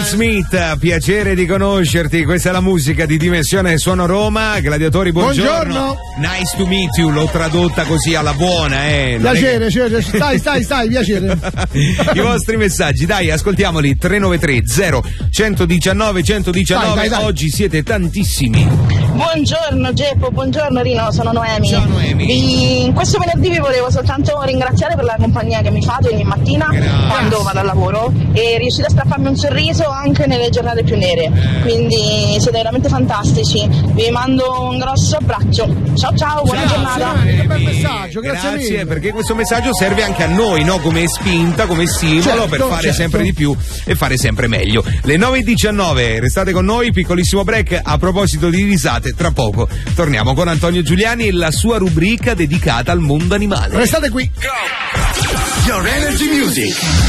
Smith, piacere di conoscerti. Questa è la musica di Dimensione Suono Roma. Gladiatori, buongiorno. Nice to meet you, l'ho tradotta così alla buona, Piacere, stai, piacere. I vostri messaggi, dai, ascoltiamoli. 393 0119 119. Dai. Oggi siete tantissimi. Buongiorno Geppo, buongiorno Rino, sono Noemi. Ciao Noemi. In questo venerdì vi volevo soltanto ringraziare per la compagnia che mi fate ogni mattina quando vado al lavoro e riuscite a strapparmi un sorriso anche nelle giornate più nere. Quindi siete veramente fantastici. Vi mando un grosso abbraccio. Ciao, buona giornata. Che bel messaggio, grazie mille. Perché questo messaggio serve anche a noi, no? Come spinta, come stimolo per fare sempre di più e fare sempre meglio. Le 9:19, restate con noi, piccolissimo break. A proposito di risate, tra poco torniamo con Antonio Giuliani e la sua rubrica dedicata al mondo animale. Restate qui. Your Energy Music.